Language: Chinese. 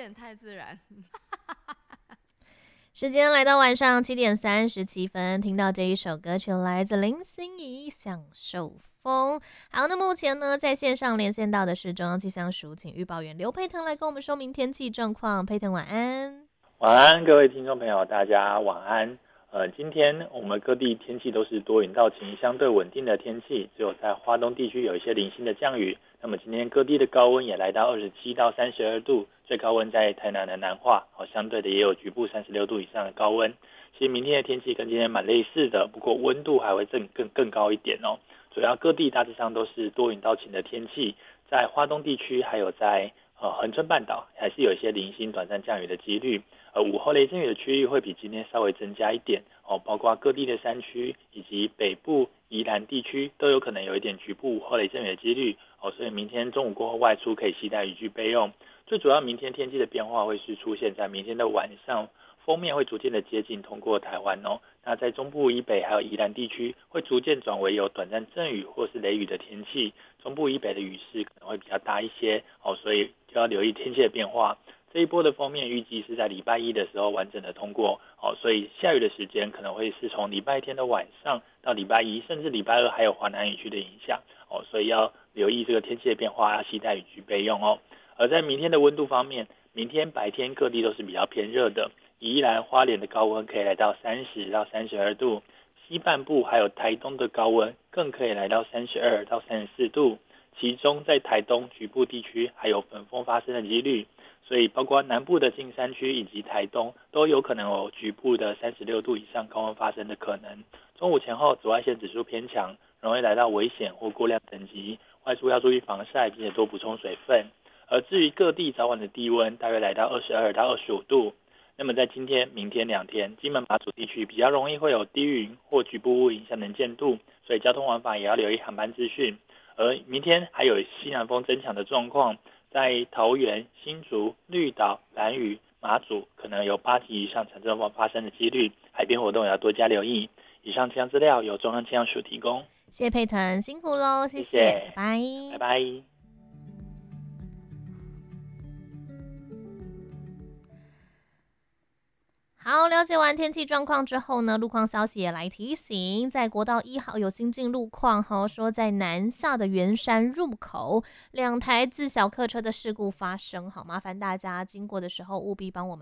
点太自然。 时间来到晚上7:37，听到这一首歌曲来自林心怡《享受风》。好，那目前呢，在线上连线到的是中央气象署请预报员刘佩腾来跟我们说明天气状况。佩腾晚安。 晚安，各位听众朋友，大家晚安。今天我们各地天气都是多云到晴，相对稳定的天气，只有在花东地区有一些零星的降雨。那么今天各地的高温也来到27到32度，最高温在台南的南化，相对的也有局部36度以上的高温。其实明天的天气跟今天蛮类似的，不过温度还会更高一点哦。主要各地大致上都是多云到晴的天气，在花东地区还有在恒春半岛还是有一些零星短暂降雨的几率。午后雷阵雨的区域会比今天稍微增加一点哦，包括各地的山区以及北部宜兰地区都有可能有一点局部午后雷阵雨的几率哦，所以明天中午过后外出可以携带雨具备用。最主要明天天气的变化会是出现在明天的晚上，锋面会逐渐的接近通过台湾哦。那在中部以北还有宜兰地区会逐渐转为有短暂阵雨或是雷雨的天气，中部以北的雨势可能会比较大一些哦，所以就要留意天气的变化。这一波的锋面预计是在礼拜一的时候完整的通过哦，所以下雨的时间可能会是从礼拜天的晚上到礼拜一，甚至礼拜二还有华南雨区的影响哦，所以要留意这个天气的变化，要携带雨具备用哦。而在明天的温度方面，明天白天各地都是比较偏热的，宜兰花莲的高温可以来到30到32度，西半部还有台东的高温更可以来到32到34度，其中在台东局部地区还有粉风发生的几率，所以包括南部的近山区以及台东都有可能有局部的36度以上高温发生的可能。中午前后紫外线指数偏强，容易来到危险或过量等级，外出要注意防晒并且多补充水分。而至于各地早晚的低温大约来到22到25度，那么在今天明天2天金门马祖地区比较容易会有低云或局部雾影响能见度，所以交通往返也要留意航班资讯。而明天还有西南风增强的状况，在桃园、新竹、绿岛、兰屿、马祖可能有8级以上强阵风发生的几率，海边活动也要多加留意。以上气象资料由中央气象署提供。 谢谢佩腾，辛苦喽，谢谢， 拜拜， 拜拜。 好，了解完天气状况之后呢，路况消息也来提醒，在国道1号有新进路况说在南下的圆山入口，2台自小客车的事故发生，好，麻烦大家经过的时候务必帮我们